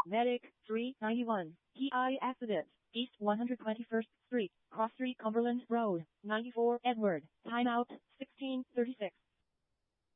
Medic 391. PI accident. East 121st Street, Cross Street, Cumberland Road, 94 Edward. Timeout 16:36.